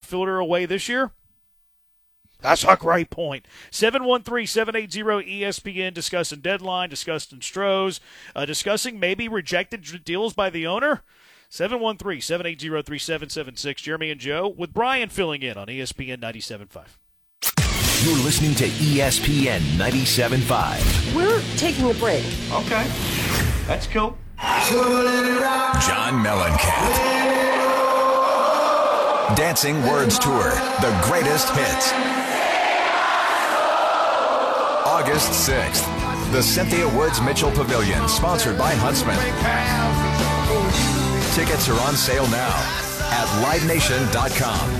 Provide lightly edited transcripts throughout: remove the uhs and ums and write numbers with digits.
outfielder away this year? That's a great point. 713-780-ESPN, discussing deadline, discussing Strohs, discussing maybe rejected deals by the owner. 713-780-3776. Jeremy and Joe with Brian filling in on ESPN 97.5. You're listening to ESPN 97.5. We're taking a break. Okay. That's cool. John Mellencamp. Dancing Words Tour, the greatest hits. August 6th, the Cynthia Woods Mitchell Pavilion, sponsored by Huntsman. Tickets are on sale now at livenation.com.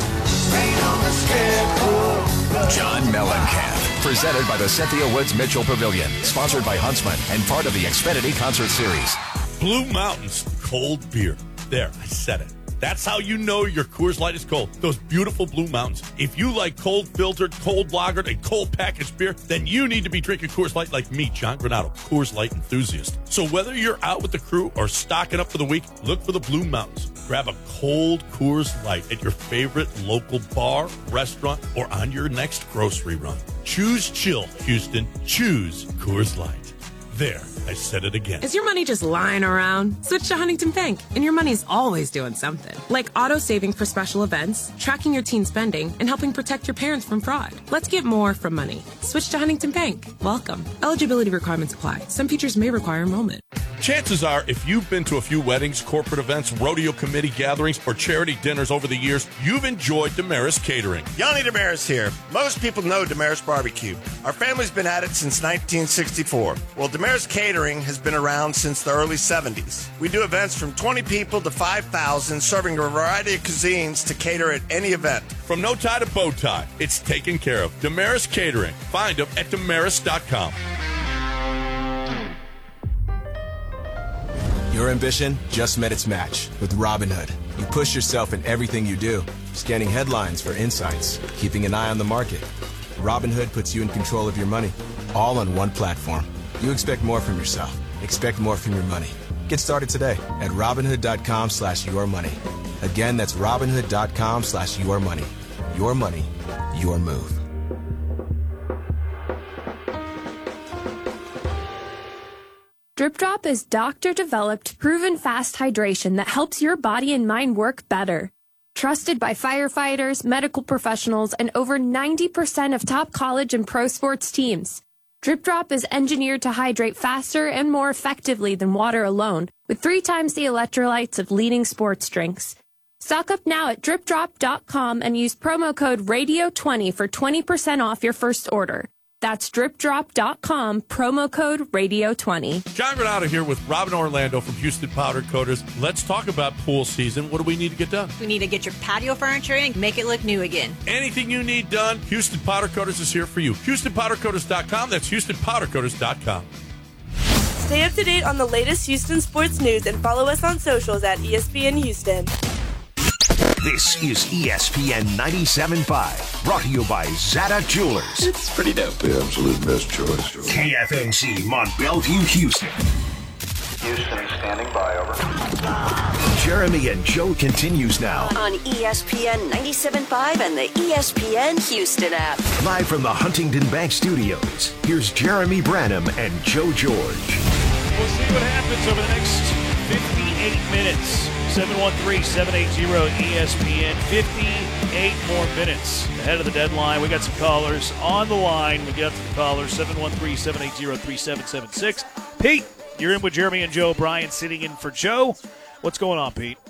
John Mellencamp, presented by the Cynthia Woods Mitchell Pavilion, sponsored by Huntsman, and part of the Xfinity Concert Series. Blue Mountains cold beer. There, I said it. That's how you know your Coors Light is cold. Those beautiful Blue Mountains. If you like cold filtered, cold lagered, and cold packaged beer, then you need to be drinking Coors Light like me, John Granado, Coors Light enthusiast. So whether you're out with the crew or stocking up for the week, look for the Blue Mountains. Grab a cold Coors Light at your favorite local bar, restaurant, or on your next grocery run. Choose chill, Houston. Choose Coors Light. There, I said it again. Is your money just lying around? Switch to Huntington Bank, and your money's always doing something. Like auto-saving for special events, tracking your teen spending, and helping protect your parents from fraud. Let's get more from money. Switch to Huntington Bank. Welcome. Eligibility requirements apply. Some features may require enrollment. Chances are, if you've been to a few weddings, corporate events, rodeo committee gatherings, or charity dinners over the years, you've enjoyed Damaris Catering. Yanni Damaris here. Most people know Damaris Barbecue. Our family's been at it since 1964. Well, Damaris Catering has been around since the early 70s. We do events from 20 people to 5,000, serving a variety of cuisines to cater at any event. From no tie to bow tie, it's taken care of. Damaris Catering. Find them at damaris.com. Your ambition just met its match with Robinhood. You push yourself in everything you do, scanning headlines for insights, keeping an eye on the market. Robinhood puts you in control of your money, all on one platform. You expect more from yourself. Expect more from your money. Get started today at Robinhood.com/yourmoney. Again, that's Robinhood.com/yourmoney. Your money, your move. Drip Drop is doctor-developed, proven fast hydration that helps your body and mind work better. Trusted by firefighters, medical professionals, and over 90% of top college and pro sports teams. Drip Drop is engineered to hydrate faster and more effectively than water alone, with 3 times the electrolytes of leading sports drinks. Stock up now at dripdrop.com and use promo code RADIO20 for 20% off your first order. That's dripdrop.com, promo code RADIO20. John Granado here with Robin Orlando from Houston Powder Coaters. Let's talk about pool season. What do we need to get done? We need to get your patio furniture in, make it look new again. Anything you need done, Houston Powder Coaters is here for you. HoustonPowderCoaters.com. That's HoustonPowderCoaters.com. Stay up to date on the latest Houston sports news and follow us on socials at ESPN Houston. This is ESPN 97.5, brought to you by Zada Jewelers. It's pretty dope. The absolute best choice. KFNC Mont Belvieu, Houston. Houston standing by, over. Jeremy and Joe continues now On ESPN 97.5 and the ESPN Houston app. live from the Huntington Bank Studios. Here's Jeremy Branham and Joe George. We'll see what happens over the next 58 minutes. 713-780-ESPN. 58 more minutes ahead of the deadline. We got some callers on the line. We get to the callers. 713-780-3776. Pete, you're in with Jeremy and Joe. Brian sitting in for Joe. What's going on, Pete?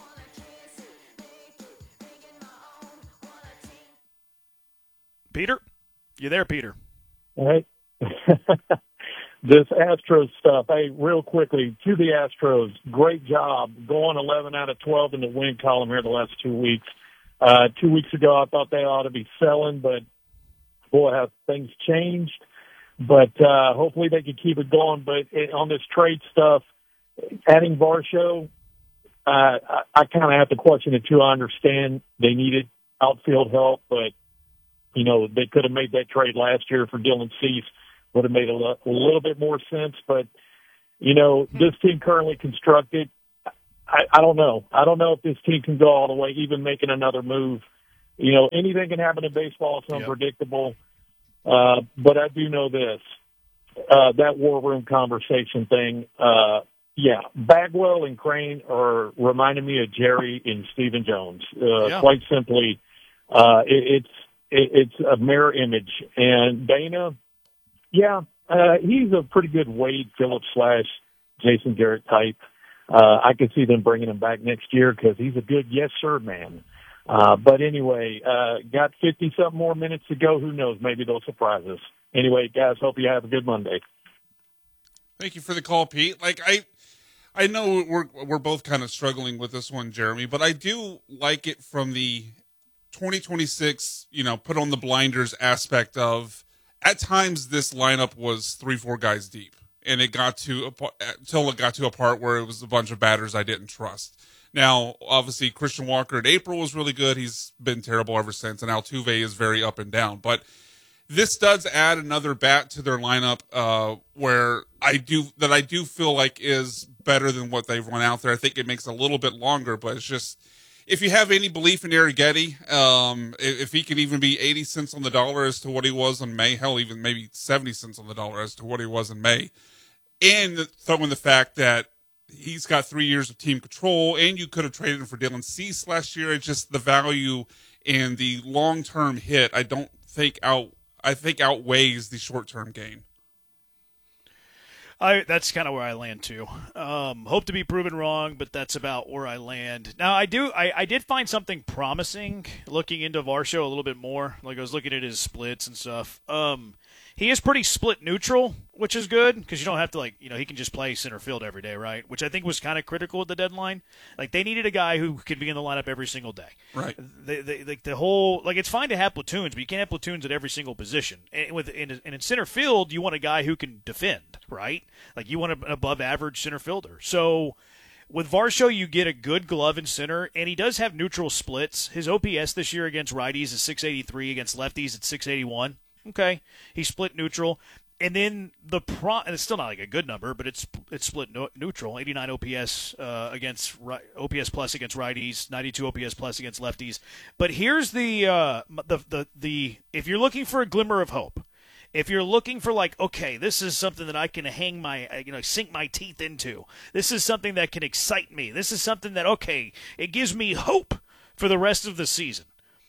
Peter? You there, Peter? Hey. This Astros stuff, hey, real quickly, to the Astros, great job going 11 out of 12 in the win column here the last 2 weeks. 2 weeks ago, I thought they ought to be selling, but boy, have things changed. But hopefully they can keep it going. But on this trade stuff, adding Varsho, I kind of have to question it too. I understand they needed outfield help, but, you know, they could have made that trade last year for Dylan Cease. Would have made a little bit more sense, but, you know, this team currently constructed, I don't know. I don't know if this team can go all the way, even making another move anything can happen in baseball. It's unpredictable. But I do know this, that war room conversation thing. Bagwell and Crane are reminding me of Jerry and Stephen Jones. Quite simply, it's a mirror image. And Dana, he's a pretty good Wade Phillips / Jason Garrett type. I could see them bringing him back next year because he's a good yes sir man. But anyway, got 50-something more minutes to go. Who knows? Maybe they'll surprise us. Anyway, guys, hope you have a good Monday. Thank you for the call, Pete. Like I know we're both kind of struggling with this one, Jeremy, but I do like it from the 2026, put on the blinders aspect of, at times this lineup was 3-4 guys deep, and it got to a part where it was a bunch of batters I didn't trust. Now, obviously, Christian Walker in April was really good. He's been terrible ever since, and Altuve is very up and down. But this does add another bat to their lineup where I do feel like is better than what they've run out there. I think it makes it a little bit longer, but it's just, if you have any belief in Arrighetti, if he can even be 80 cents on the dollar as to what he was in May, hell, even maybe 70 cents on the dollar as to what he was in May, and throw in the fact that he's got 3 years of team control, and you could have traded him for Dylan Cease last year. It's just the value and the long-term hit I think outweighs the short-term gain. That's kind of where I land too. Hope to be proven wrong, but that's about where I land. Now, I did find something promising looking into Varsho a little bit more. Like, I was looking at his splits and stuff. He is pretty split neutral, which is good because you don't have to, he can just play center field every day, right? Which I think was kind of critical at the deadline. Like, they needed a guy who could be in the lineup every single day. Right. It's fine to have platoons, but you can't have platoons at every single position. And in center field, you want a guy who can defend, right? Like, you want an above-average center fielder. So with Varsho, you get a good glove in center, and he does have neutral splits. His OPS this year against righties is 683, against lefties it's 681. Okay, he split neutral, and then and it's still not like a good number, but it's split neutral. 89 OPS against OPS plus against righties, 92 OPS plus against lefties. But here's the if you're looking for a glimmer of hope, if you're looking for okay, this is something that I can hang my sink my teeth into. This is something that can excite me. This is something that it gives me hope for the rest of the season.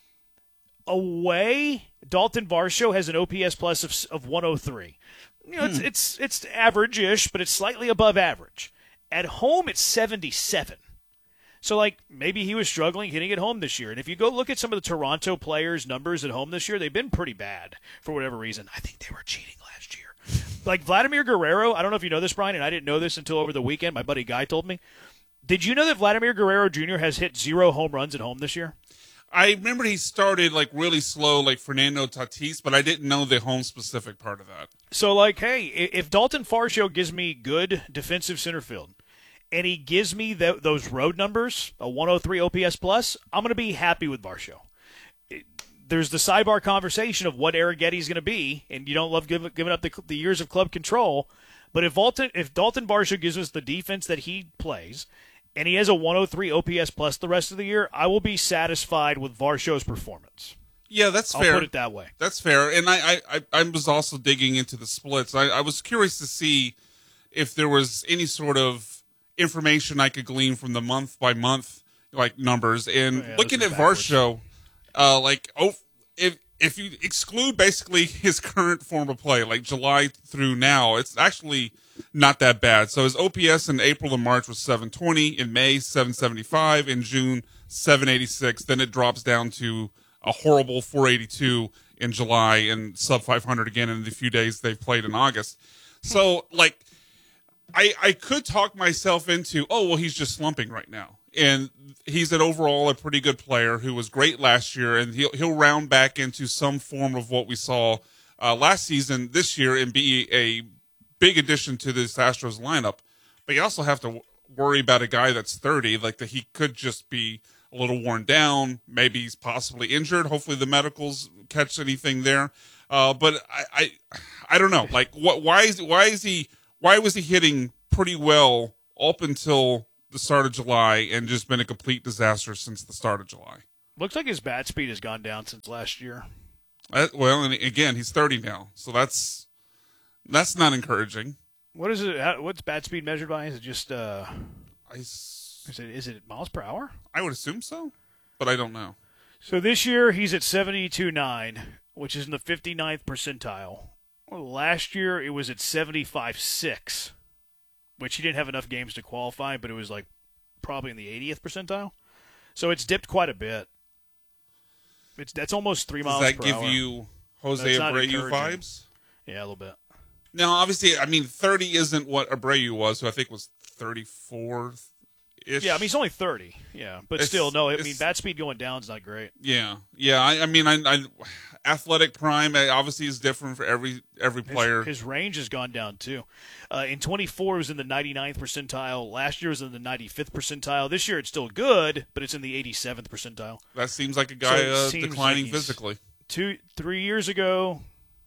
Away, Dalton Varsho has an OPS plus of 103. It's average-ish, but it's slightly above average. At home, it's 77. So, maybe he was struggling hitting at home this year. And if you go look at some of the Toronto players' numbers at home this year, they've been pretty bad for whatever reason. I think they were cheating last year. Like Vladimir Guerrero, I don't know if you know this, Brian, and I didn't know this until over the weekend. My buddy Guy told me. Did you know that Vladimir Guerrero Jr. has hit 0 home runs at home this year? I remember he started really slow, like Fernando Tatis, but I didn't know the home specific part of that. So, hey, if Dalton Varsho gives me good defensive center field, and he gives me those road numbers, a 103 OPS plus, I'm going to be happy with Varsho. There's the sidebar conversation of what Arrighetti's going to be, and you don't love giving up the years of club control, but if Dalton Varsho gives us the defense that he plays, and he has a 103 OPS plus the rest of the year, I will be satisfied with Varsho's performance. Yeah, that's fair. I'll put it that way. That's fair. And I was also digging into the splits. I was curious to see if there was any sort of information I could glean from the month-by-month numbers. And looking at Varsho, if you exclude basically his current form of play, like July through now, it's actually not that bad. So his OPS in April and March was 720, in May 775, in June 786. Then it drops down to a horrible 482 in July and sub 500 again in the few days they've played in August. So I could talk myself into, he's just slumping right now. And he's overall a pretty good player who was great last year, and he'll round back into some form of what we saw last season this year and be a big addition to this Astros lineup. But you also have to worry about a guy that's 30, that he could just be a little worn down. Maybe he's possibly injured. Hopefully the medicals catch anything there. But I don't know. Why was he hitting pretty well up until the start of July and just been a complete disaster since the start of July? Looks like his bat speed has gone down since last year. Well, and again, he's 30 now, so that's not encouraging. What is it? What's bat speed measured by? Is it just is it miles per hour? I would assume so, but I don't know. So this year he's at 72.9, which is in the 59th percentile. Last year it was at 75.6, which he didn't have enough games to qualify, but it was like probably in the 80th percentile. So it's dipped quite a bit. That's almost 3 miles per hour. Does that give you Jose Abreu vibes? Yeah, a little bit. Now, obviously, I mean, 30 isn't what Abreu was, who I think was 34-ish. Yeah, I mean, he's only 30. Yeah, but still, no. I mean, bat speed going down is not great. Yeah. I mean, athletic prime obviously is different for every player. His range has gone down too. In 24, it was in the 99th percentile. Last year was in the 95th percentile. This year, it's still good, but it's in the 87th percentile. That seems like a guy declining like physically. 2 years ago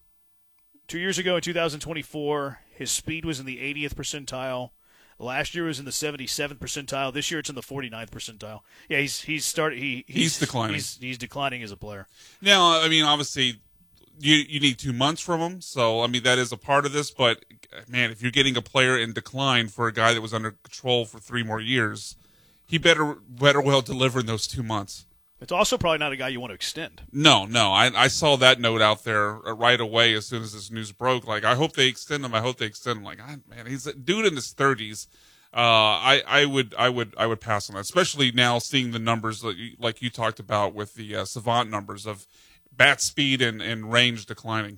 in 2024, his speed was in the 80th percentile. Last year was in the 77th percentile. This year it's in the 49th percentile. Yeah, he's declining. He's declining as a player. Now, I mean, obviously, you need 2 months from him, so I mean that is a part of this. But man, if you're getting a player in decline for a guy that was under control for 3 more years, he better well deliver in those 2 months. It's also probably not a guy you want to extend. No. I saw that note out there right away as soon as this news broke. Like, I hope they extend him. Like, man, he's a dude in his 30s. I would pass on that, especially now seeing the numbers like you talked about with the Savant numbers of bat speed and range declining.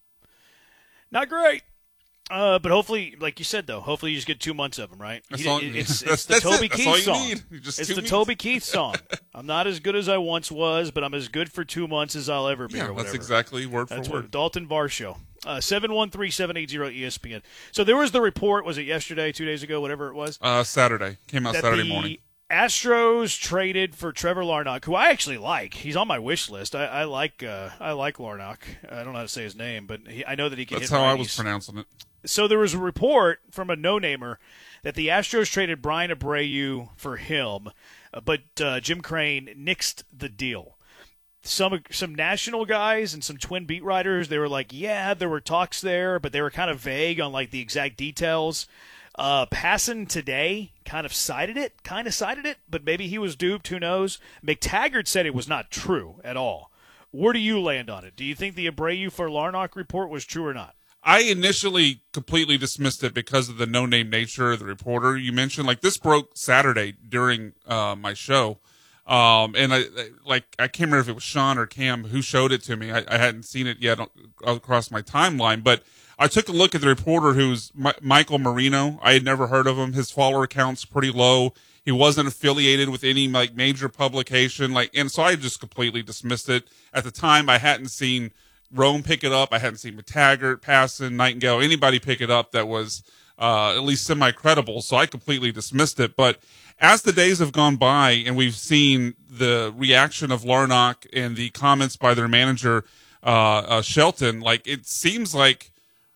Not great. But hopefully, like you said, though, hopefully you just get 2 months of him, right? It's the Toby Keith song. It's the Toby Keith song. I'm not as good as I once was, but I'm as good for 2 months as I'll ever be. Yeah, or whatever. That's exactly word for word. Dalton Varsho, 713-780-ESPN. So there was the report. Was it yesterday, 2 days ago, whatever it was? Saturday. Came out Saturday morning. Astros traded for Trevor Larnach, who I actually like. He's on my wish list. I like Larnach. I don't know how to say his name, but I know that he can hit righties. That's how I was pronouncing it. So there was a report from a no-namer that the Astros traded Brian Abreu for him, but Jim Crane nixed the deal. Some national guys and some Twin beat writers, they were like, yeah, there were talks there, but they were kind of vague on like the exact details. Passan today kind of cited it, but maybe he was duped, who knows. McTaggart said it was not true at all. Where do you land on it? Do you think the Abreu for Larnach report was true or not? I initially completely dismissed it because of the no-name nature of the reporter you mentioned. Like, this broke Saturday during my show, and I can't remember if it was Sean or Cam who showed it to me. I hadn't seen it yet across my timeline, but I took a look at the reporter, who's Michael Marino. I had never heard of him. His follower count's pretty low. He wasn't affiliated with any like major publication, and so I just completely dismissed it. At the time, I hadn't seen Rome pick it up. I hadn't seen McTaggart, Passan, Nightingale, anybody pick it up that was at least semi-credible, so I completely dismissed it. But as the days have gone by and we've seen the reaction of Larnach and the comments by their manager, Shelton, like, it seems like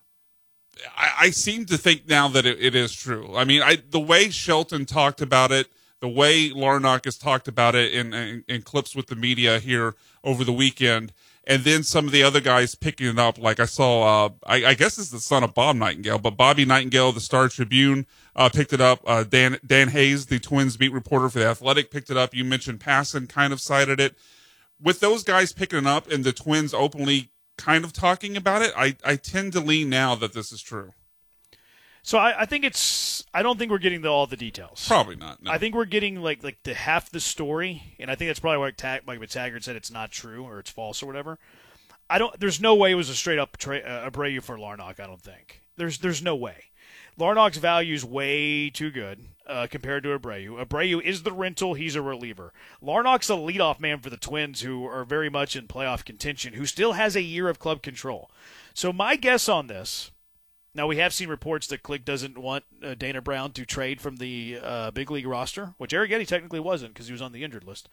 I seem to think now that it is true. I mean, the way Shelton talked about it, the way Larnach has talked about it in clips with the media here over the weekend, and then some of the other guys picking it up, like I saw, I guess it's the son of Bob Nightingale, but Bobby Nightingale, the Star Tribune, picked it up. Dan Hayes, the Twins beat reporter for The Athletic, picked it up. You mentioned Passan kind of cited it. With those guys picking it up and the Twins openly kind of talking about it, I tend to lean now that this is true. So I think I don't think we're getting all the details. Probably not. No. I think we're getting like the half the story, and I think that's probably why Mike McTaggart said it's not true or it's false or whatever. There's no way it was a straight up Abreu for Larnach. I don't think there's no way. Larnach's value is way too good compared to Abreu. Abreu is the rental. He's a reliever. Larnach's a leadoff man for the Twins, who are very much in playoff contention, who still has a year of club control. So my guess on this. Now, we have seen reports that Click doesn't want Dana Brown to trade from the big league roster, which Eric Getty technically wasn't because he was on the injured list.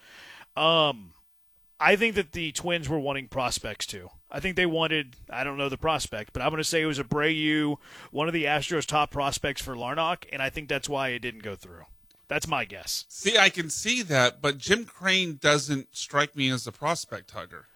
I think that the Twins were wanting prospects too. I think they wanted, I don't know the prospect, but I'm going to say it was Abreu, one of the Astros' top prospects for Larnach, and I think that's why it didn't go through. That's my guess. See, I can see that, but Jim Crane doesn't strike me as a prospect hugger.